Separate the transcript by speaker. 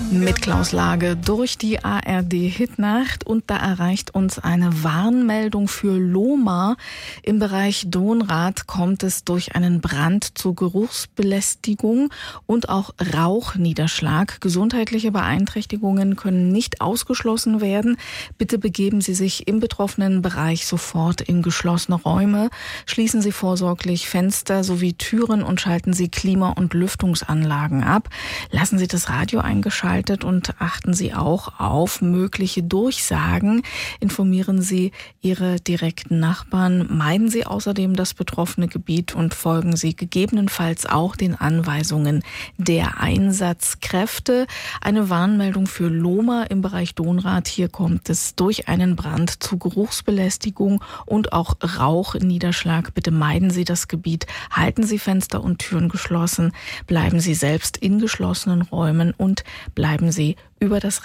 Speaker 1: Mit Klaus Lage durch die ARD-Hitnacht und da erreicht uns eine Warnmeldung für Lohmar. Im Bereich Dohnrath kommt es durch einen Brand zu Geruchsbelästigung und auch Rauchniederschlag. Gesundheitliche Beeinträchtigungen können nicht ausgeschlossen werden. Bitte begeben Sie sich im betroffenen Bereich sofort in geschlossene Räume. Schließen Sie vorsorglich Fenster sowie Türen und schalten Sie Klima- und Lüftungsanlagen ab. Lassen Sie das Radio eingeschaltet und achten Sie auch auf mögliche Durchsagen. Informieren Sie Ihre direkten Nachbarn. Meiden Sie außerdem das betroffene Gebiet und folgen Sie gegebenenfalls auch den Anweisungen der Einsatzkräfte. Eine Warnmeldung für Lohmar im Bereich Dohnrath. Hier kommt es durch einen Brand zu Geruchsbelästigung und auch Rauchniederschlag. Bitte meiden Sie das Gebiet. Halten Sie Fenster und Türen geschlossen. Bleiben Sie selbst in geschlossenen Räumen und bleiben Sie über das